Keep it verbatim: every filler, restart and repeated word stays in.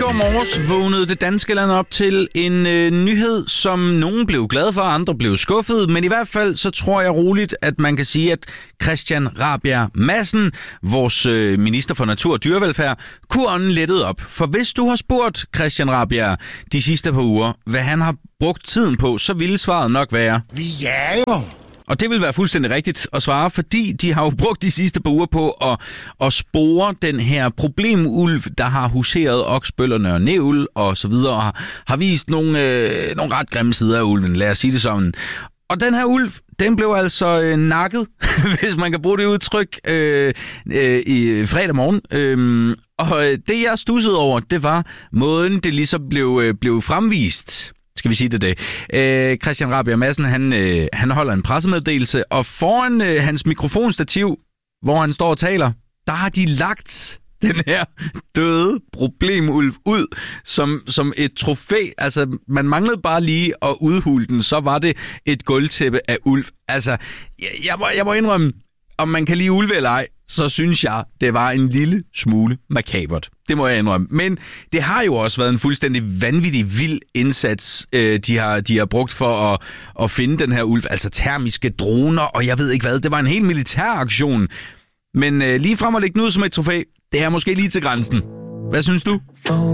går morges vågnede det danske land op til en øh, nyhed, som nogen blev glade for, andre blev skuffet. Men i hvert fald så tror jeg roligt, at man kan sige, at Christian Rabjerg Madsen, vores øh, minister for natur og dyrevelfærd, kunne ånden lettet op. For hvis du har spurgt Christian Rabjerg de sidste par uger, hvad han har brugt tiden på, så ville svaret nok være: Vi jager. Og det vil være fuldstændig rigtigt at svare, fordi de har jo brugt de sidste par uger på at, at spore den her problemulv, der har huseret oksbøllerne og nævl og så videre, og har, har vist nogle, øh, nogle ret grimme sider af ulven, lad os sige det sådan. Og den her ulv, den blev altså øh, nakket, hvis man kan bruge det udtryk, øh, øh, i fredag morgen. Øh, og det, jeg studsede over, det var måden, det ligesom blev, øh, blev fremvist. Skal vi sige det det? Øh, Christian Rabjerg Madsen, han, øh, han holder en pressemeddelelse, og foran øh, hans mikrofonstativ, hvor han står og taler, der har de lagt den her døde problemulv ud som, som et trofæ. Altså, man manglede bare lige at udhule den, så var det et gulvtæppe af ulv. Altså, jeg, jeg, må, jeg må indrømme, om man kan lide ulve eller ej, så synes jeg, det var en lille smule makabert. Det må jeg indrømme. Men det har jo også været en fuldstændig vanvittig vild indsats, øh, de, har, de har brugt for at, at finde den her ulv. Altså termiske droner, og jeg ved ikke hvad. Det var en helt militær aktion. Men øh, lige frem at lægge den ud som et trofæ, det er måske lige til grænsen. Hvad synes du?